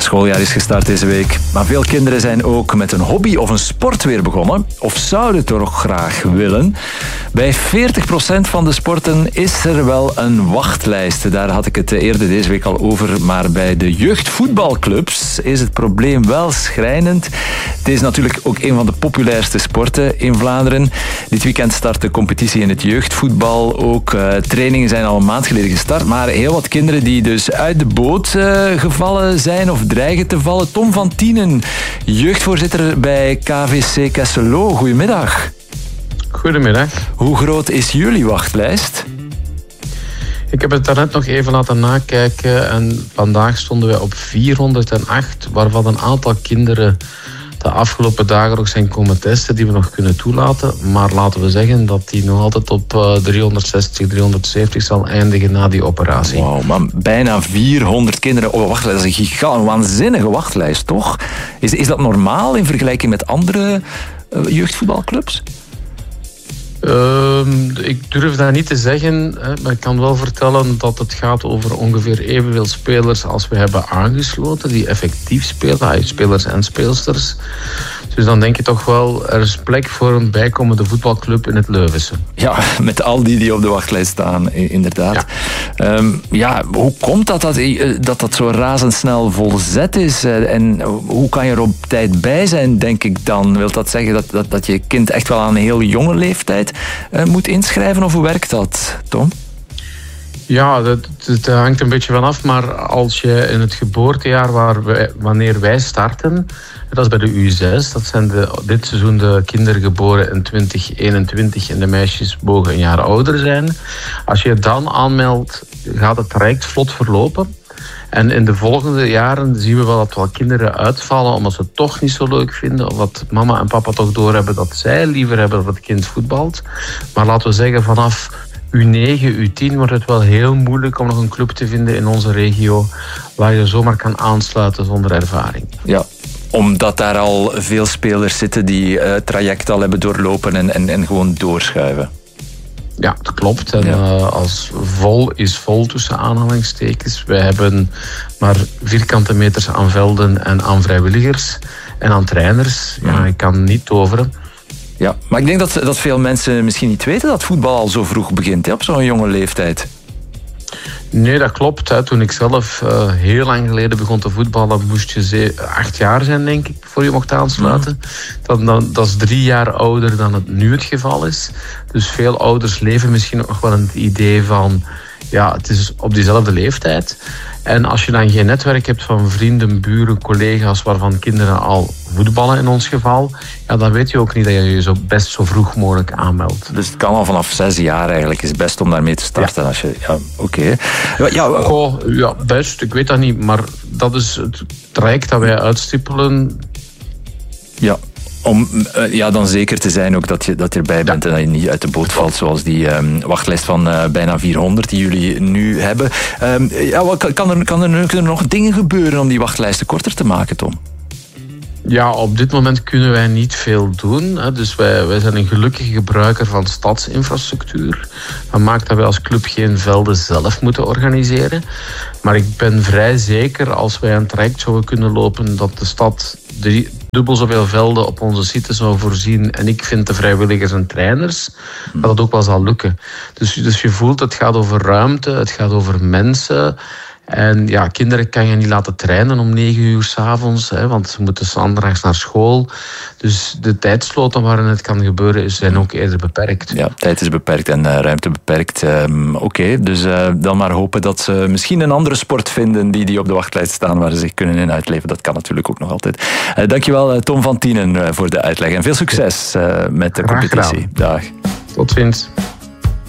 schooljaar is gestart deze week. Maar veel kinderen zijn ook met een hobby of een sport weer begonnen. Of zouden het toch graag willen. Bij 40% van de sporten is er wel een wachtlijst. Daar had ik het eerder deze week al over. Maar bij de jeugdvoetbalclubs is het probleem wel schrijnend. Het is natuurlijk ook een van de populairste sporten in Vlaanderen. Dit weekend start de competitie in het jeugdvoetbal. Ook trainingen zijn al een maand geleden gestart. Maar heel wat kinderen die dus uit de boot gevallen zijn of dreigen te vallen. Tom van Tienen, jeugdvoorzitter bij KVC Kesselo. Goedemiddag. Goedemiddag. Hoe groot is jullie wachtlijst? Ik heb het daarnet nog even laten nakijken en vandaag stonden wij op 408, waarvan een aantal kinderen de afgelopen dagen nog zijn komen testen die we nog kunnen toelaten. Maar laten we zeggen dat die nog altijd op 360, 370 zal eindigen na die operatie. Wauw, maar bijna 400 kinderen op een wachtlijst. Dat is een waanzinnige wachtlijst, toch? Is dat normaal in vergelijking met andere jeugdvoetbalclubs? Ik durf dat niet te zeggen, maar ik kan wel vertellen dat het gaat over ongeveer evenveel spelers als we hebben aangesloten, die effectief spelen, spelers en speelsters. Dus dan denk je toch wel, er is plek voor een bijkomende voetbalclub in het Leuvense. Ja, met al die op de wachtlijst staan, inderdaad. Ja. Hoe komt dat zo razendsnel volzet is? En hoe kan je er op tijd bij zijn, denk ik dan? Wil dat zeggen dat je kind echt wel aan een heel jonge leeftijd moet inschrijven? Of hoe werkt dat, Tom? Ja, het hangt een beetje vanaf, maar als je in het geboortejaar wanneer wij starten, dat is bij de U6, dat zijn dit seizoen de kinderen geboren in 2021 en de meisjes mogen een jaar ouder zijn. Als je je dan aanmeldt, gaat het traject vlot verlopen. En in de volgende jaren zien we wel dat wel kinderen uitvallen omdat ze het toch niet zo leuk vinden. Of dat mama en papa toch doorhebben dat zij liever hebben dat het kind voetbalt. Maar laten we zeggen, vanaf U9, U10 wordt het wel heel moeilijk om nog een club te vinden in onze regio waar je zomaar kan aansluiten zonder ervaring. Ja, omdat daar al veel spelers zitten die het traject al hebben doorlopen en gewoon doorschuiven. Ja, dat klopt. En als vol is vol tussen aanhalingstekens. Wij hebben maar vierkante meters aan velden en aan vrijwilligers en aan trainers. Ja, ik kan niet toveren. Ja, maar ik denk dat veel mensen misschien niet weten dat voetbal al zo vroeg begint, op zo'n jonge leeftijd. Nee, dat klopt. Toen ik zelf heel lang geleden begon te voetballen, moest je 8 jaar zijn, denk ik, voor je mocht aansluiten. Dat is 3 jaar ouder dan het nu het geval is. Dus veel ouders leven misschien ook nog wel in het idee van, ja, het is op diezelfde leeftijd. En als je dan geen netwerk hebt van vrienden, buren, collega's waarvan kinderen al voetballen in ons geval, ja, dan weet je ook niet dat je je best zo vroeg mogelijk aanmeldt. Dus het kan al vanaf 6 jaar eigenlijk. Is het best om daarmee te starten. Ja. Oké. Ja, best. Ik weet dat niet. Maar dat is het traject dat wij uitstippelen. Ja. Om dan zeker te zijn ook dat je erbij bent en dat je niet uit de boot valt, zoals die wachtlijst van bijna 400 die jullie nu hebben. Kunnen er nog dingen gebeuren om die wachtlijsten korter te maken, Tom? Ja, op dit moment kunnen wij niet veel doen. Dus wij zijn een gelukkige gebruiker van stadsinfrastructuur. Dat maakt dat wij als club geen velden zelf moeten organiseren. Maar ik ben vrij zeker als wij een traject zouden kunnen lopen dat de stad dubbel zoveel velden op onze site zou voorzien en ik vind de vrijwilligers en trainers, dat ook wel zal lukken. Dus je voelt, het gaat over ruimte, het gaat over mensen. En ja, kinderen kan je niet laten trainen om 9 uur 's avonds, want ze moeten zandags naar school. Dus de tijdsloten waarin het kan gebeuren zijn ook eerder beperkt. Ja, tijd is beperkt en ruimte beperkt. Oké, dus dan maar hopen dat ze misschien een andere sport vinden die op de wachtlijst staan waar ze zich kunnen in uitleven. Dat kan natuurlijk ook nog altijd. Dankjewel Tom van Tienen voor de uitleg en veel succes met de competitie. Dag. Tot ziens.